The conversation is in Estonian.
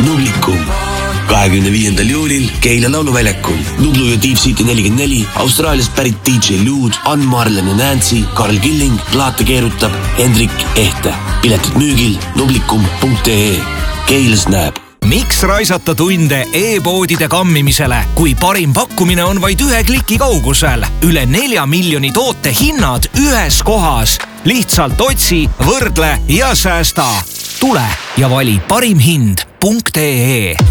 Nublikum. 25. juulil Keila lauluväljakul. Nublu ja Deep City 44, Austraaliast pärit DJ Lude, Ann Marlen ja Nancy, Karl Killing, plaate keerutab Hendrik Ehte. Piletid müügil nublikum.ee. Keilas näeb. Miks raisata tunde e-poodide kammimisele, kui parim pakkumine on vaid 1 kliki kaugusel? Üle 4 miljoni toote hinnad ühes kohas. Lihtsalt otsi, võrdle ja säästa. Tule ja vali parimhind.ee.